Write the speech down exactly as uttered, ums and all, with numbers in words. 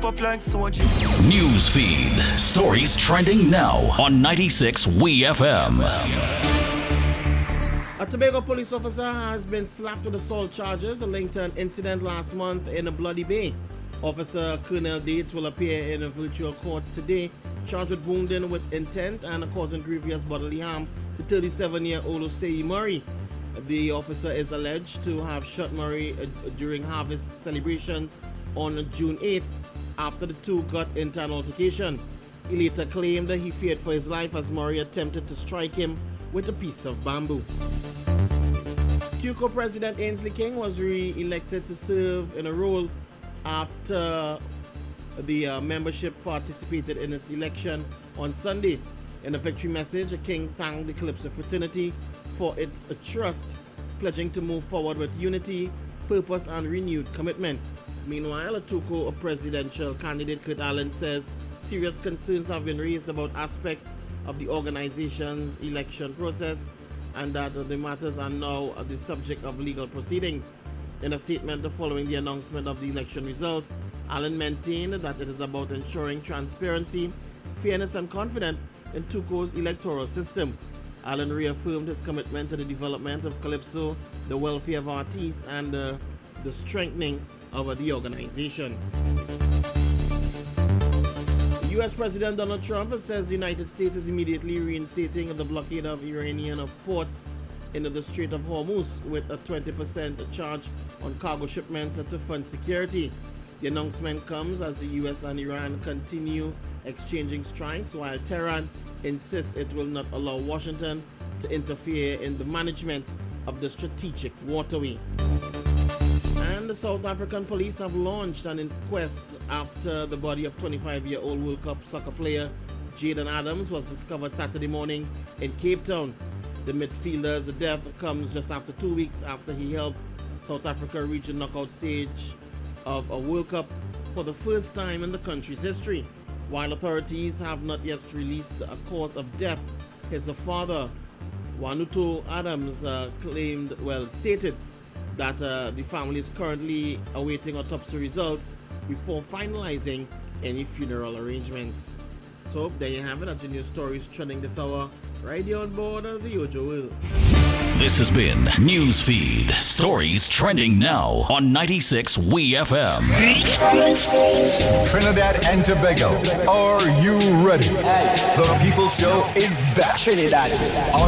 up like soldier. Newsfeed. Stories trending now on ninety-six W F M. A Tobago police officer has been slapped with assault charges linked to an incident last month in a Bloody Bay. Officer Colonel Dates will appear in a virtual court today, charged with wounding with intent and causing grievous bodily harm to thirty-seven-year-old Osei Murray. The officer is alleged to have shot Murray uh, during harvest celebrations on June eighth after the two got into an altercation. He later claimed that he feared for his life as Murray attempted to strike him with a piece of bamboo. Tuco President Ainsley King was re-elected to serve in a role after the uh, membership participated in its election on Sunday. In a victory message, King thanked the Calypso fraternity for its uh, trust, pledging to move forward with unity, purpose, and renewed commitment. Meanwhile, a Tuco presidential candidate, Kurt Allen, says serious concerns have been raised about aspects of the organization's election process and that uh, the matters are now uh, the subject of legal proceedings. In a statement following the announcement of the election results, Allen maintained that it is about ensuring transparency, fairness, and confidence in Tuco's electoral system. Allen reaffirmed his commitment to the development of Calypso, the welfare of artists, and uh, the strengthening of the organization. U S President Donald Trump says the United States is immediately reinstating the blockade of Iranian ports in the Strait of Hormuz with a twenty percent charge on cargo shipments to fund security. The announcement comes as the U S and Iran continue exchanging strikes, while Tehran insists it will not allow Washington to interfere in the management of the strategic waterway. And the South African police have launched an inquest after the body of twenty-five-year-old World Cup soccer player Jayden Adams was discovered Saturday morning in Cape Town. The midfielder's death comes just after two weeks after he helped South Africa reach the knockout stage of a World Cup for the first time in the country's history. While authorities have not yet released a cause of death, his father, Wanuto Adams, uh, claimed, well, stated that uh, the family is currently awaiting autopsy results before finalizing any funeral arrangements. So there you have it. That's your news stories trending this hour right here on board of the Ojo World. This has been Newsfeed. Stories trending now on ninety-six W F M. Trinidad and Tobago, are you ready? The People Show is back. Trinidad.